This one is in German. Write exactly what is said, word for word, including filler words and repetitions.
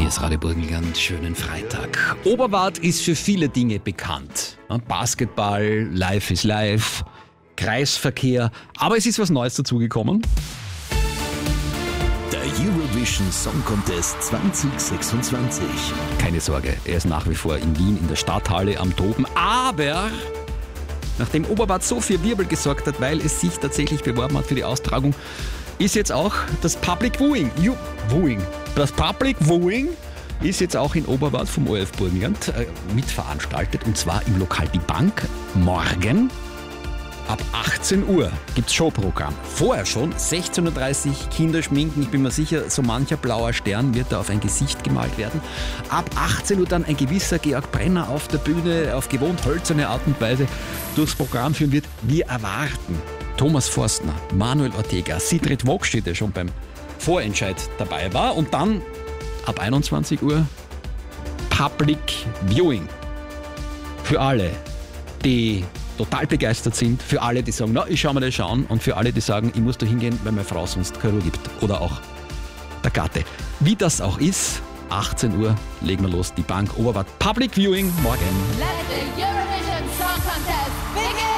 Hier ist Radio Burgenland, schönen Freitag. Oberwart ist für viele Dinge bekannt. Basketball, Life is Life, Kreisverkehr. Aber es ist was Neues dazugekommen. Der Eurovision Song Contest zwanzig sechsundzwanzig. Keine Sorge, er ist nach wie vor in Wien in der Stadthalle am Toben. Aber nachdem Oberwart so viel Wirbel gesorgt hat, weil es sich tatsächlich beworben hat für die Austragung, ist jetzt auch das Public Viewing. Ju- Viewing. Das Public Viewing ist jetzt auch in Oberwart vom O R F Burgenland äh, mitveranstaltet, und zwar im Lokal Die Bank. Morgen ab achtzehn Uhr gibt es Showprogramm. Vorher schon sechzehn Uhr dreißig Kinder schminken. Ich bin mir sicher, so mancher blauer Stern wird da auf ein Gesicht gemalt werden. Ab achtzehn Uhr dann ein gewisser Georg Brenner auf der Bühne auf gewohnt hölzerne Art und Weise durchs Programm führen wird. Wir erwarten Thomas Forstner, Manuel Ortega, Sigrid Wogstedt, der schon beim Vorentscheid dabei war, und dann ab einundzwanzig Uhr Public Viewing. Für alle, die total begeistert sind, für alle, die sagen, na, ich schau mir das an, und für alle, die sagen, ich muss da hingehen, weil meine Frau sonst keine Ruhe gibt. Oder auch der Gatte. Wie das auch ist, achtzehn Uhr legen wir los, Die Bank Oberwart Public Viewing morgen. Let the Eurovision Song Contest begin!